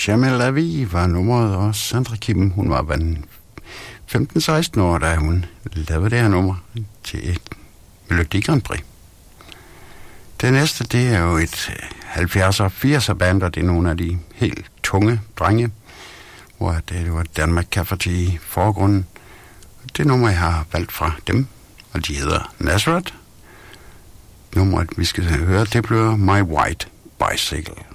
Jamais la vie var nummeret, og Sandra Kim, hun var 15-16 år, da hun lavede det her nummer til et Melodi Grand Prix. Det næste, det er jo et 70'er og 80'er band, og det er nogle af de helt tunge drenge, hvor det var Danmark Café i forgrunden. Det nummer, jeg har valgt fra dem, og de hedder Nazareth. Nummeret, vi skal høre, det bliver My White Bicycle.